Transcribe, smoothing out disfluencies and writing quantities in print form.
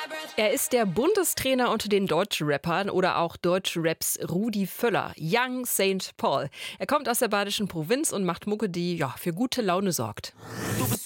Er ist der Bundestrainer unter den Deutschrappern oder auch Deutschraps Rudi Völler, Young Saint Paul. Er kommt aus der badischen Provinz und macht Mucke, die für gute Laune sorgt.